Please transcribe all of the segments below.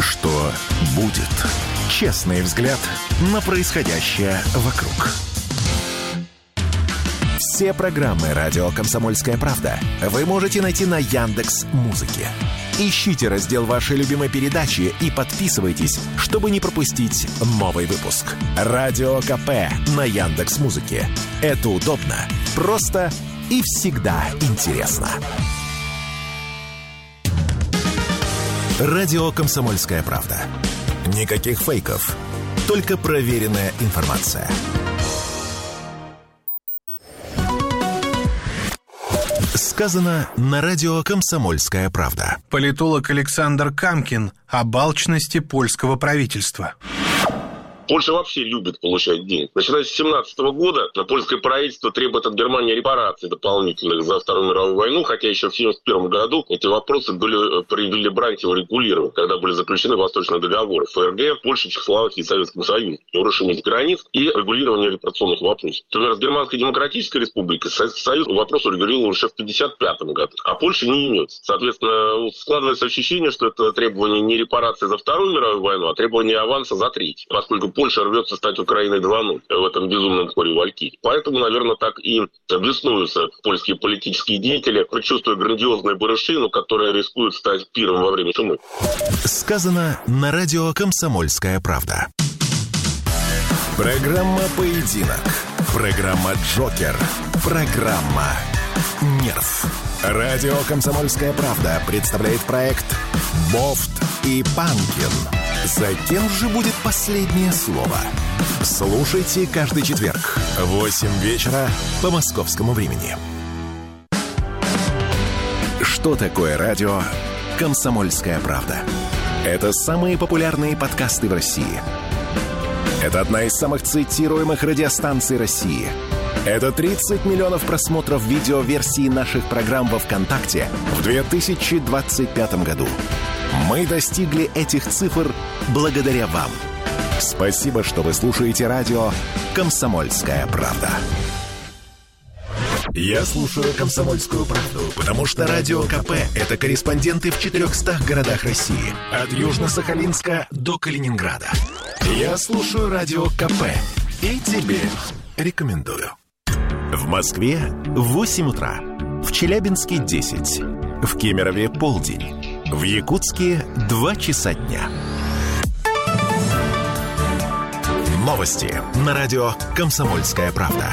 Что будет? Честный взгляд на происходящее вокруг. Все программы «Радио Комсомольская правда» вы можете найти на Яндекс.Музыке. Ищите раздел вашей любимой передачи и подписывайтесь, чтобы не пропустить новый выпуск. Радио КП на Яндекс.Музыке. Это удобно, просто и всегда интересно. Радио «Комсомольская правда». Никаких фейков, только проверенная информация. Сказано на радио «Комсомольская правда». Политолог Александр Камкин об алчности польского правительства. Польша вообще любит получать деньги. Начиная с 2017 года польское правительство требует от Германии репараций дополнительных за Вторую мировую войну, хотя еще в 1971 году эти вопросы были при Вилли Брандте урегулированы, когда были заключены Восточные договоры ФРГ, Польши, Чехословакии и Советского Союза, нарушение границ и регулирование репарационных вопросов. Например, с Германской Демократической Республикой Советский Союз вопрос урегулировал уже в 1955 году, а Польша не имеется. Соответственно, складывается ощущение, что это требование не репарации за Вторую мировую войну, а требование аванса за Третью, поскольку Польша рвется стать Украиной 2.0 в этом безумном хоре Валькирии. Поэтому, наверное, так и беснуются польские политические деятели, предчувствуя грандиозную барышину, которая рискует стать пиром во время чумы. Сказано на радио «Комсомольская правда». Программа «Поединок». Программа «Джокер». Программа «Нерв». Радио «Комсомольская правда» представляет проект «Бофт и Панкин». За кем же будет последнее слово? Слушайте каждый четверг в 8 вечера по московскому времени. Что такое радио «Комсомольская правда»? Это самые популярные подкасты в России. Это одна из самых цитируемых радиостанций России. Это 30 миллионов просмотров видеоверсии наших программ во ВКонтакте в 2025 году. Мы достигли этих цифр благодаря вам. Спасибо, что вы слушаете радио «Комсомольская правда». Я слушаю «Комсомольскую правду», потому что Радио КП – это корреспонденты в 400 городах России. От Южно-Сахалинска до Калининграда. Я слушаю Радио КП и тебе рекомендую. В Москве 8 утра, в Челябинске 10, в Кемерове полдень. В Якутске 2 часа дня. Новости на радио «Комсомольская правда».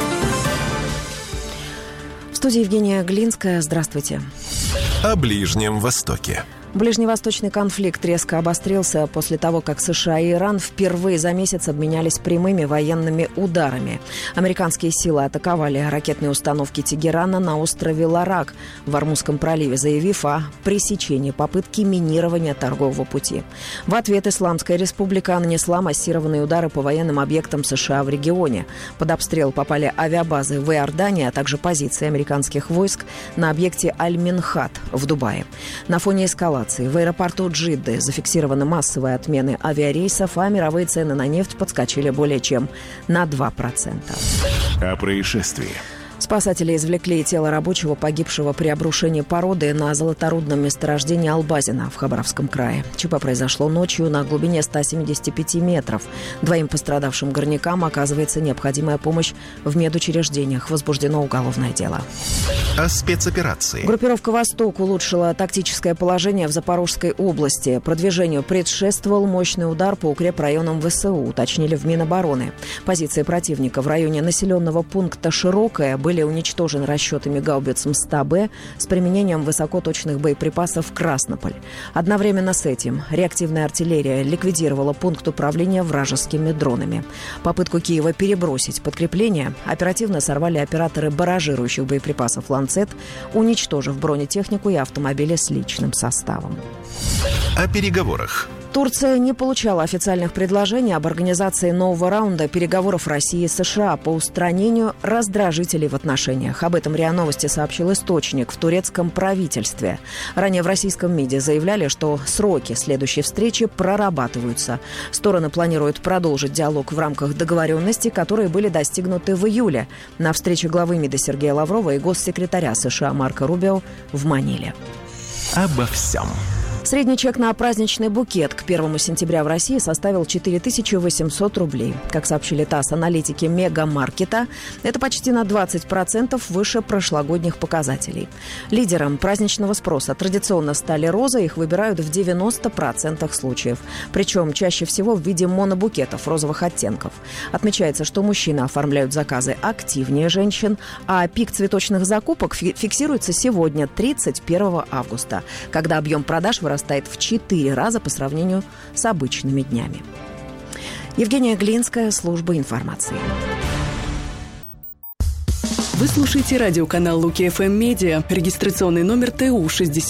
В студии Евгения Глинская. Здравствуйте. О Ближнем Востоке. Ближневосточный конфликт резко обострился после того, как США и Иран впервые за месяц обменялись прямыми военными ударами. Американские силы атаковали ракетные установки Тегерана на острове Ларак в Ормузском проливе, заявив о пресечении попытки минирования торгового пути. В ответ Исламская республика нанесла массированные удары по военным объектам США в регионе. Под обстрел попали авиабазы в Иордании, а также позиции американских войск на объекте Аль-Минхат в Дубае. На фоне эскалации в аэропорту Джидды зафиксированы массовые отмены авиарейсов, а мировые цены на нефть подскочили более чем на 2%. О происшествии. Спасатели извлекли тело рабочего, погибшего при обрушении породы на золоторудном месторождении Албазино в Хабаровском крае. ЧП произошло ночью на глубине 175 метров. 2 пострадавшим горнякам оказывается необходимая помощь в медучреждениях. Возбуждено уголовное дело. О спецоперации. Группировка «Восток» улучшила тактическое положение в Запорожской области. Продвижению предшествовал мощный удар по укрепрайонам ВСУ, уточнили в Минобороны. Позиции противника в районе населенного пункта Широкое были уничтожены расчетами гаубиц МСТА-Б с применением высокоточных боеприпасов «Краснополь». Одновременно с этим реактивная артиллерия ликвидировала пункт управления вражескими дронами. Попытку Киева перебросить подкрепление оперативно сорвали операторы барражирующих боеприпасов «Ланцет», уничтожив бронетехнику и автомобили с личным составом. О переговорах. Турция не получала официальных предложений об организации нового раунда переговоров России и США по устранению раздражителей в отношениях. Об этом РИА Новости сообщил источник в турецком правительстве. Ранее в российском МИДе заявляли, что сроки следующей встречи прорабатываются. Стороны планируют продолжить диалог в рамках договоренностей, которые были достигнуты в июле на встрече главы МИДа Сергея Лаврова и госсекретаря США Марко Рубио в Маниле. Обо всем. Средний чек на праздничный букет к 1 сентября в России составил 4800 рублей. Как сообщили ТАСС аналитики Мегамаркета, это почти на 20% выше прошлогодних показателей. Лидером праздничного спроса традиционно стали розы, их выбирают в 90% случаев. Причем чаще всего в виде монобукетов розовых оттенков. Отмечается, что мужчины оформляют заказы активнее женщин, а пик цветочных закупок фиксируется сегодня, 31 августа, когда объем продаж вырастает в 4 раза по сравнению с обычными днями. Евгения Глинская, служба информации. Вы слушаете радиоканал Луки ФМ Медиа. Регистрационный номер ТУ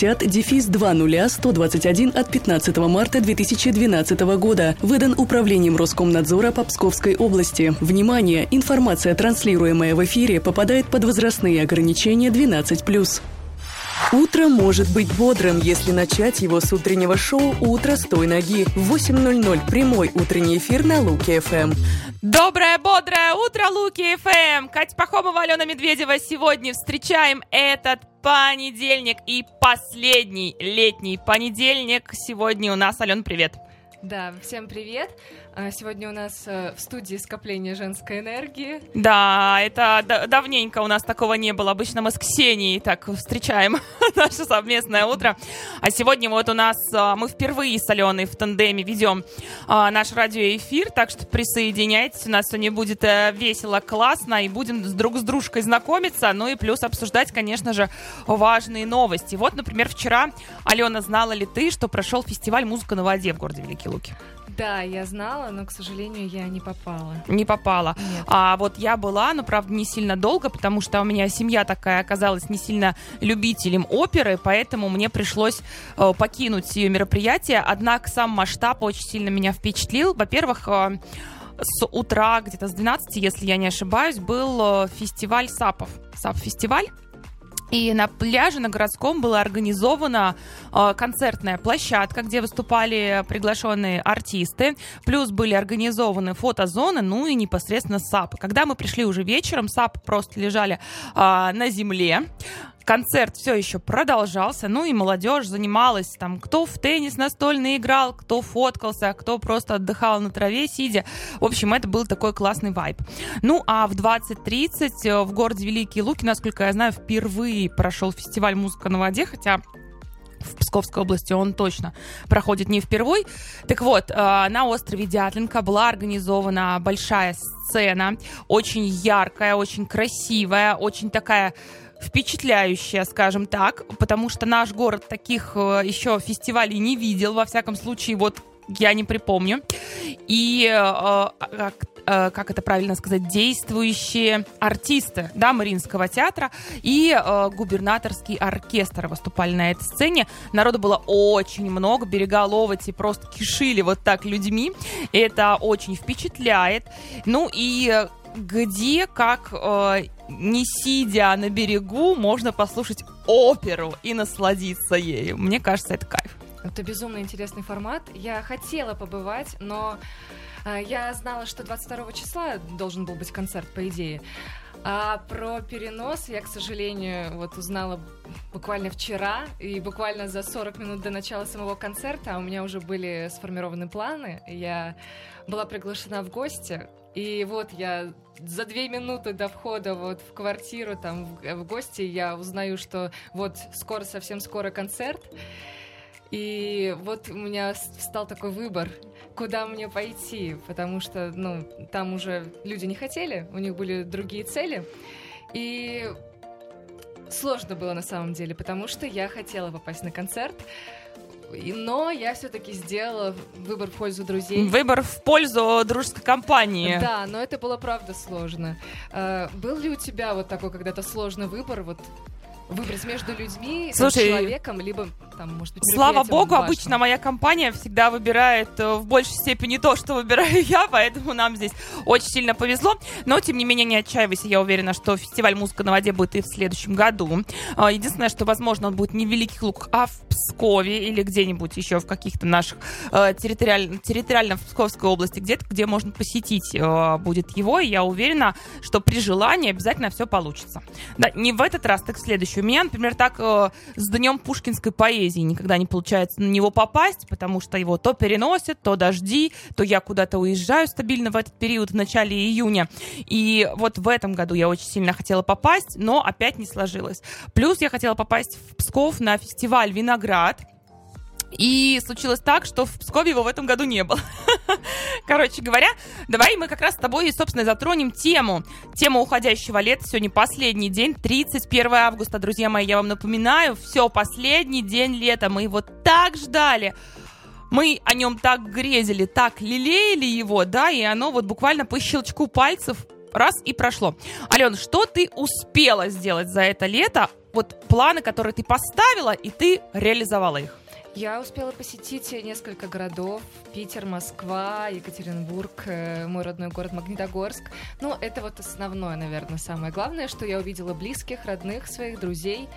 60-200121 от 15 марта 2012 года. Выдан Управлением Роскомнадзора по Псковской области. Внимание! Информация, транслируемая в эфире, попадает под возрастные ограничения 12+. Утро может быть бодрым, если начать его с утреннего шоу «Утро с той ноги». В 8:00 прямой утренний эфир на Луки ФМ. Доброе, бодрое утро, Луки ФМ! Катя Пахомова, Алена Медведева. Сегодня встречаем этот понедельник и последний летний понедельник. Сегодня у нас, Алена, привет. Да, всем привет. Сегодня у нас в студии скопление женской энергии. Да, это давненько у нас такого не было. Обычно мы с Ксенией так встречаем наше совместное утро. А сегодня вот у нас мы впервые с Аленой в тандеме ведем наш радиоэфир, так что присоединяйтесь. У нас сегодня будет весело, классно, и будем друг с дружкой знакомиться, ну и плюс обсуждать, конечно же, важные новости. Вот, например, вчера, Алена, знала ли ты, что прошел фестиваль «Музыка на воде» в городе Великие Луки? Да, я знала, но, к сожалению, я не попала. Не попала. Нет. А вот я была, но, правда, не сильно долго, потому что у меня семья такая оказалась не сильно любителем оперы, поэтому мне пришлось покинуть ее мероприятие. Однако сам масштаб очень сильно меня впечатлил. Во-первых, с утра, где-то с 12, если я не ошибаюсь, был фестиваль САПов. САП-фестиваль. И на пляже, на городском, была организована концертная площадка, где выступали приглашенные артисты. Плюс были организованы фотозоны, ну и непосредственно САПы. Когда мы пришли уже вечером, САПы просто лежали на земле. Концерт все еще продолжался, ну и молодежь занималась, там, кто в теннис настольный играл, кто фоткался, кто просто отдыхал на траве, сидя. В общем, это был такой классный вайб. Ну, а в 20:30 в городе Великие Луки, насколько я знаю, впервые прошел фестиваль «Музыка на воде», хотя в Псковской области он точно проходит не впервой. Так вот, на острове Дятлинка была организована большая сцена, очень яркая, очень красивая, очень такая впечатляющая, скажем так, потому что наш город таких еще фестивалей не видел, во всяком случае, вот я не припомню. И, как это правильно сказать, действующие артисты, да, Мариинского театра и губернаторский оркестр выступали на этой сцене. Народу было очень много, берега Ловати просто кишили вот так людьми. Это очень впечатляет. Ну и где, как не сидя на берегу, можно послушать оперу и насладиться ею. Мне кажется, это кайф. Это безумно интересный формат. Я хотела побывать, но я знала, что 22 числа должен был быть концерт, по идее. А про перенос я, к сожалению, вот узнала буквально вчера, и буквально за 40 минут до начала самого концерта у меня уже были сформированы планы. Я была приглашена в гости, и вот я за 2 минуты до входа вот в квартиру, там, в гости, я узнаю, что вот скоро, совсем скоро концерт. И вот у меня встал такой выбор, куда мне пойти, потому что, ну, там уже люди не хотели, у них были другие цели. И сложно было на самом деле, потому что я хотела попасть на концерт, но я все-таки сделала выбор в пользу друзей. Выбор в пользу дружеской компании. Да, но это было правда сложно. Был ли у тебя вот такой когда-то сложный выбор, вот выбрать между людьми, человеком, либо, там, может быть, слава богу, важным? обычно моя компания всегда выбирает в большей степени то, что выбираю я, поэтому нам здесь очень сильно повезло. Но, тем не менее, не отчаивайся, я уверена, что фестиваль «Музыка на воде» будет и в следующем году. Единственное, что, возможно, он будет не в Великих Луках, а в Пскове или где-нибудь еще в каких-то наших территориально в Псковской области, где-то, где можно посетить будет его. И я уверена, что при желании обязательно все получится. Да, не в этот раз, так в следующий. У меня, например, так с Днем пушкинской поэзии Малайзии, никогда не получается на него попасть, потому что его то переносят, то дожди, то я куда-то уезжаю стабильно в этот период, в начале июня. И вот в этом году я очень сильно хотела попасть, но опять не сложилось. Плюс я хотела попасть в Псков на фестиваль «Виноград». И случилось так, что в Пскове его в этом году не было. Короче говоря, давай мы как раз с тобой, собственно, затронем тему уходящего лета. Сегодня последний день, 31 августа, друзья мои, я вам напоминаю, все, последний день лета, мы его так ждали. Мы о нем так грезили, так лелеяли его, да, и оно вот буквально по щелчку пальцев раз и прошло. Ален, что ты успела сделать за это лето? Вот планы, которые ты поставила, и ты реализовала их. Я успела посетить несколько городов: Питер, Москва, Екатеринбург, мой родной город Магнитогорск. Ну, это вот основное, наверное, самое главное, что я увидела близких, родных, своих друзей.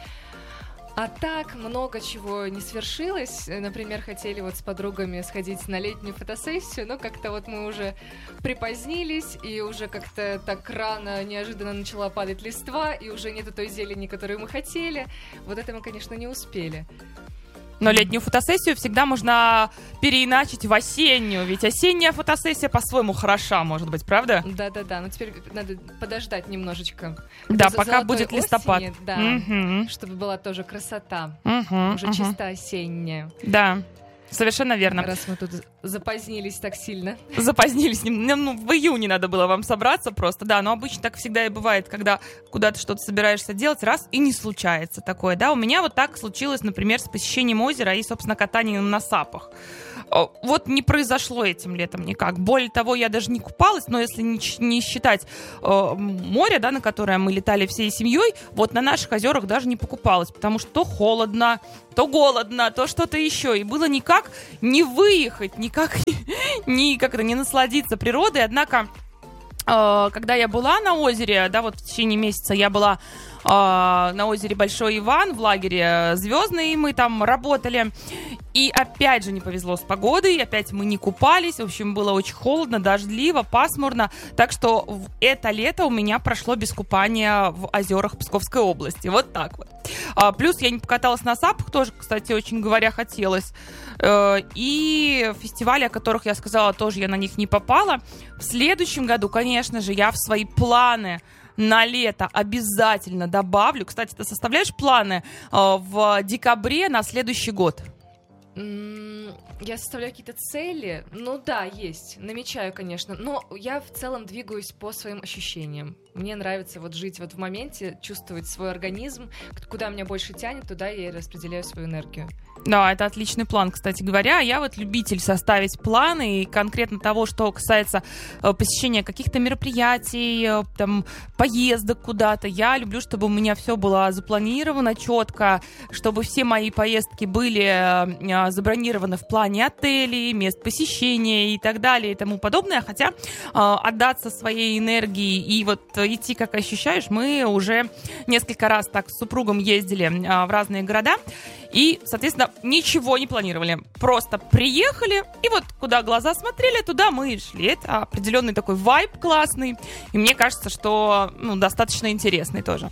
А так много чего не свершилось. Например, хотели вот с подругами сходить на летнюю фотосессию, но как-то вот мы уже припозднились, и уже как-то так рано неожиданно начала падать листва, и уже нету той зелени, которую мы хотели. Вот это мы, конечно, не успели. Но летнюю фотосессию всегда можно переиначить в осеннюю, ведь осенняя фотосессия по-своему хороша, может быть, правда? Да-да-да, но теперь надо подождать немножечко. Да, пока будет листопад. Осени, да, чтобы была тоже красота, уже чисто осенняя. Да. Совершенно верно. Раз мы тут запозднились так сильно. Запозднились. Ну, в июне надо было вам собраться просто, да. Но обычно так всегда и бывает, когда куда-то что-то собираешься делать, раз, и не случается такое, да. У меня вот так случилось, например, с посещением озера и, собственно, катанием на сапах. Вот не произошло этим летом никак. Более того, я даже не купалась, но если не считать море, да, на которое мы летали всей семьей, вот на наших озерах даже не покупалась, потому что то холодно, то голодно, то что-то еще. И было никак не выехать, никак не насладиться природой. Однако, когда я была на озере, да, вот в течение месяца я была на озере Большой Иван, в лагере Звездный, мы там работали. И опять же не повезло с погодой, опять мы не купались, в общем, было очень холодно, дождливо, пасмурно, так что это лето у меня прошло без купания в озерах Псковской области, вот так вот. Плюс я не покаталась на сапах, тоже, кстати, очень говоря, хотелось. И фестивали, о которых я сказала, тоже я на них не попала. В следующем году, конечно же, я в свои планы на лето обязательно добавлю. Кстати, ты составляешь планы в декабре на следующий год? Я составляю какие-то цели. Ну да, есть. Намечаю, конечно. Но я в целом двигаюсь по своим ощущениям. Мне нравится вот жить вот в моменте, чувствовать свой организм. Куда меня больше тянет, туда я и распределяю свою энергию. Да, это отличный план, кстати говоря. Я вот любитель составить планы, и конкретно того, что касается посещения каких-то мероприятий, там, поездок куда-то. Я люблю, чтобы у меня все было запланировано четко, чтобы все мои поездки были забронированы в плане отелей, мест посещения и так далее и тому подобное. Хотя отдаться своей энергии и вот идти, как ощущаешь, мы уже несколько раз так с супругом ездили в разные города. И, соответственно, ничего не планировали. Просто приехали, и вот куда глаза смотрели, туда мы и шли. Это определенный такой вайб классный. И мне кажется, что достаточно интересный тоже.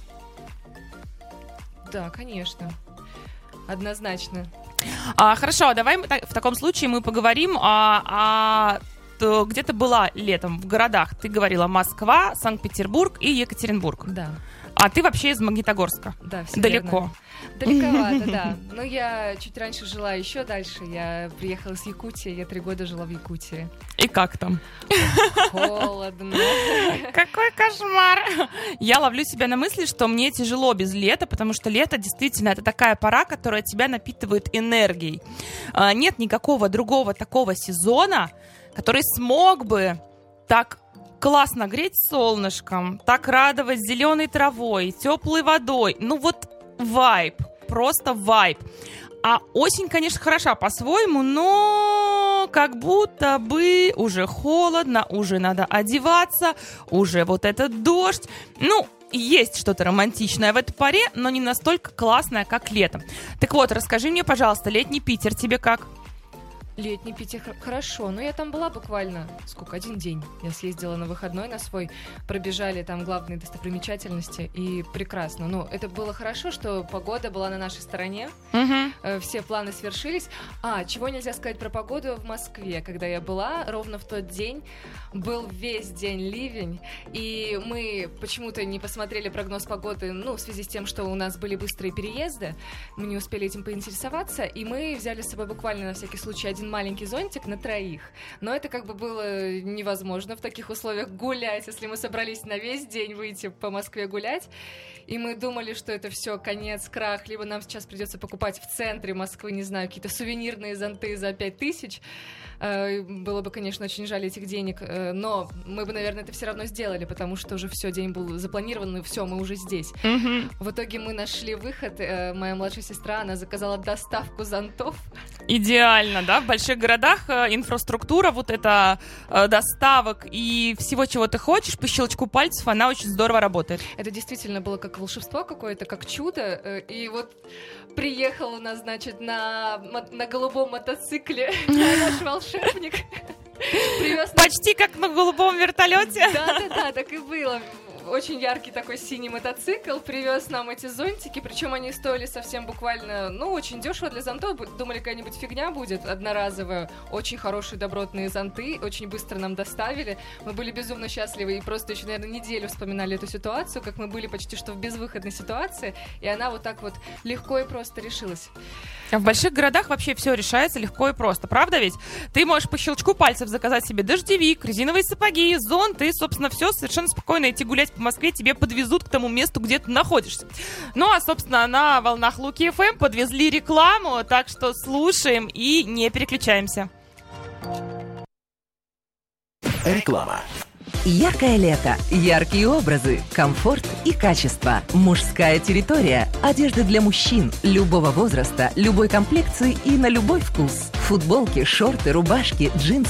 Да, конечно. Однозначно. Хорошо, давай в таком случае мы поговорим где ты была летом в городах. Ты говорила Москва, Санкт-Петербург и Екатеринбург. Да. А ты вообще из Магнитогорска? Да, все далеко. Верно. Далековато, да. Но я чуть раньше жила еще дальше. Я приехала с Якутии, я 3 года жила в Якутии. И как там? Холодно. Какой кошмар! Я ловлю себя на мысли, что мне тяжело без лета, потому что лето действительно это такая пора, которая тебя напитывает энергией. Нет никакого другого такого сезона, который смог бы так классно греть солнышком, так радовать зеленой травой, теплой водой. Ну вот вайб, просто вайб. А осень, конечно, хороша по-своему, но как будто бы уже холодно, уже надо одеваться, уже вот этот дождь. Есть что-то романтичное в этой паре, но не настолько классное, как летом. Так вот, расскажи мне, пожалуйста, летний Питер тебе как? Летний Питер хорошо, но я там была буквально, один день. Я съездила на выходной на свой, пробежали там главные достопримечательности, и прекрасно. Ну, это было хорошо, что погода была на нашей стороне, все планы свершились. Чего нельзя сказать про погоду в Москве, когда я была, ровно в тот день был весь день ливень, и мы почему-то не посмотрели прогноз погоды, в связи с тем, что у нас были быстрые переезды, мы не успели этим поинтересоваться, и мы взяли с собой буквально на всякий случай один маленький зонтик на 3. Но это было невозможно в таких условиях гулять, если мы собрались на весь день выйти по Москве гулять, и мы думали, что это все конец, крах, либо нам сейчас придется покупать в центре Москвы, не знаю, какие-то сувенирные зонты за 5000. Было бы, конечно, очень жаль этих денег, но мы бы, наверное, это все равно сделали, потому что уже все, день был запланирован, и все, мы уже здесь. В итоге мы нашли выход. Моя младшая сестра, она заказала доставку зонтов. Идеально, да? В больших городах инфраструктура вот эта доставок и всего, чего ты хочешь, по щелчку пальцев, она очень здорово работает. Это действительно было как волшебство какое-то, как чудо. И вот приехал у нас, значит, на голубом мотоцикле наш волшебник. Почти как на голубом вертолете. Да, так и было. Очень яркий такой синий мотоцикл привез нам эти зонтики, причем они стоили совсем буквально, очень дешево для зонтов. Думали, какая-нибудь фигня будет одноразовая. Очень хорошие добротные зонты, очень быстро нам доставили. Мы были безумно счастливы и просто еще, наверное, неделю вспоминали эту ситуацию, как мы были почти что в безвыходной ситуации, и она вот так вот легко и просто решилась. В больших городах вообще все решается легко и просто, правда ведь? Ты можешь по щелчку пальцев заказать себе дождевик, резиновые сапоги, зонт, и, собственно, все совершенно спокойно идти гулять по Москве, тебе подвезут к тому месту, где ты находишься. Ну, а, собственно, на волнах Луки ФМ подвезли рекламу, так что слушаем и не переключаемся. Реклама. Яркое лето, яркие образы, комфорт и качество. Мужская территория. Одежда для мужчин любого возраста, любой комплекции и на любой вкус. Футболки, шорты, рубашки, джинсы.